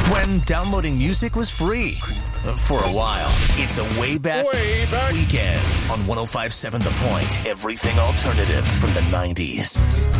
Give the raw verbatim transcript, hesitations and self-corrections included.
when downloading music was free. For a while. It's a way back, way back weekend on one oh five point seven The Point. Everything alternative from the nineties.